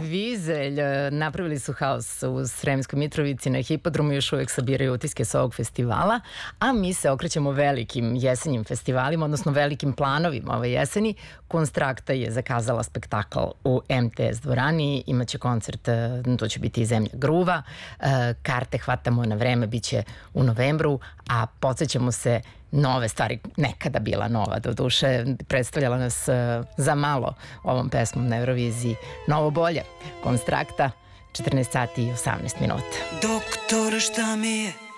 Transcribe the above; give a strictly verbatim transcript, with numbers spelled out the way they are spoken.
Vizelj napravili su haos u Sremskoj Mitrovici na hipodromu, još uvek sabiraju utiske sa ovog festivala, a mi se okrećemo velikim jesenjim festivalima, odnosno velikim planovima ove jeseni. Konstrakta je zakazala spektakl u em te es dvorani, imaće koncert, to će biti i Zemlja gruva, karte hvatamo na vreme, bit će u novembru, a podsjećamo se nove stvari, nekada bila nova, do duše, predstavljala nas za malo ovom pesmom na Euroviziji. Novo bolje, Konstrakta, četrnaest sati i osamnaest minuta. Doktore, šta mi je?